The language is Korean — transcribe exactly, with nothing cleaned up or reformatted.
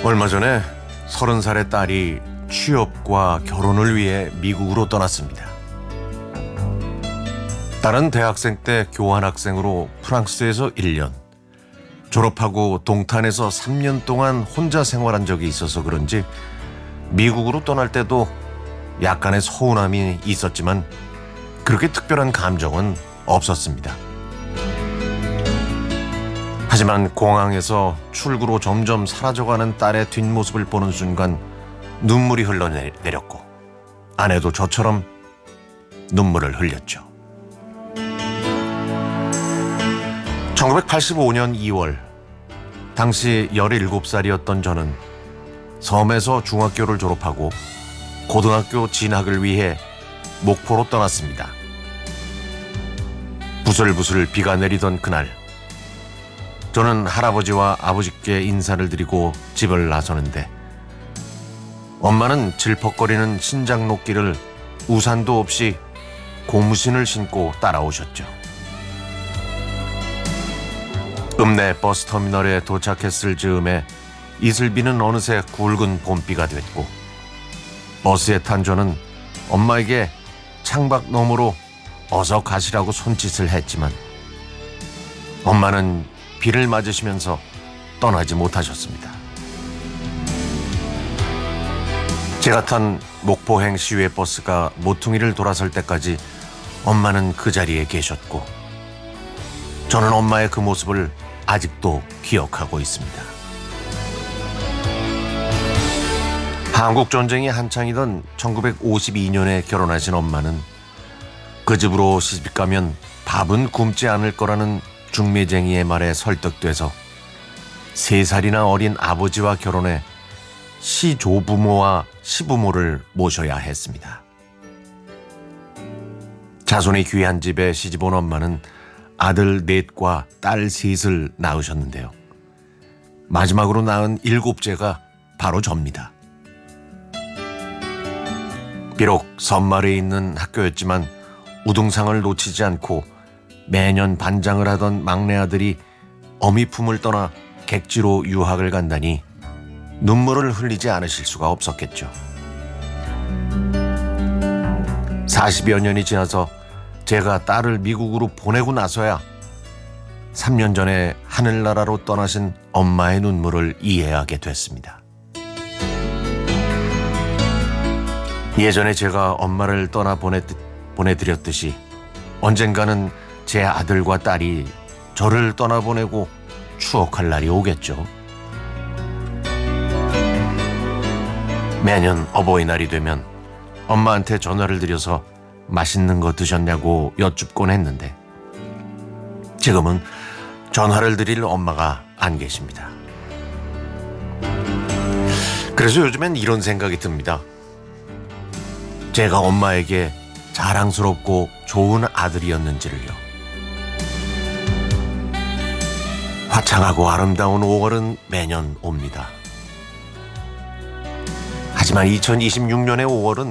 얼마 전에 서른 살의 딸이 취업과 결혼을 위해 미국으로 떠났습니다. 딸은 대학생 때 교환학생으로 프랑스에서 일 년, 졸업하고 동탄에서 삼 년 동안 혼자 생활한 적이 있어서 그런지 미국으로 떠날 때도 약간의 서운함이 있었지만 그렇게 특별한 감정은 없었습니다. 하지만 공항에서 출구로 점점 사라져가는 딸의 뒷모습을 보는 순간 눈물이 흘러내렸고 아내도 저처럼 눈물을 흘렸죠. 천구백팔십오 년 이월, 당시 열일곱 살이었던 저는 섬에서 중학교를 졸업하고 고등학교 진학을 위해 목포로 떠났습니다. 부슬부슬 비가 내리던 그날, 저는 할아버지와 아버지께 인사를 드리고 집을 나서는데 엄마는 질퍽거리는 신장로길을 우산도 없이 고무신을 신고 따라오셨죠. 읍내 버스터미널에 도착했을 즈음에 이슬비는 어느새 굵은 봄비가 됐고 버스에 탄 저는 엄마에게 창밖 너머로 어서 가시라고 손짓을 했지만 엄마는 비를 맞으시면서 떠나지 못하셨습니다. 제가 탄 목포행 시외 버스가 모퉁이를 돌아설 때까지 엄마는 그 자리에 계셨고 저는 엄마의 그 모습을 아직도 기억하고 있습니다. 한국전쟁이 한창이던 천구백오십이 년에 결혼하신 엄마는 그 집으로 시집가면 밥은 굶지 않을 거라는 중매쟁이의 말에 설득돼서 세 살이나 어린 아버지와 결혼해 시조부모와 시부모를 모셔야 했습니다. 자손이 귀한 집에 시집온 엄마는 아들 넷과 딸 셋을 낳으셨는데요. 마지막으로 낳은 일곱째가 바로 접니다. 비록 섬마을에 있는 학교였지만 우등상을 놓치지 않고 매년 반장을 하던 막내 아들이 어미 품을 떠나 객지로 유학을 간다니 눈물을 흘리지 않으실 수가 없었겠죠. 사십여 년이 지나서 제가 딸을 미국으로 보내고 나서야 삼 년 전에 하늘나라로 떠나신 엄마의 눈물을 이해하게 됐습니다. 예전에 제가 엄마를 떠나 보내, 보내드렸듯이 언젠가는 제 아들과 딸이 저를 떠나보내고 추억할 날이 오겠죠. 매년 어버이날이 되면 엄마한테 전화를 드려서 맛있는 거 드셨냐고 여쭙곤 했는데 지금은 전화를 드릴 엄마가 안 계십니다. 그래서 요즘엔 이런 생각이 듭니다. 제가 엄마에게 자랑스럽고 좋은 아들이었는지를요. 화창하고 아름다운 오월은 매년 옵니다. 하지만 이천이십육 년의 오월은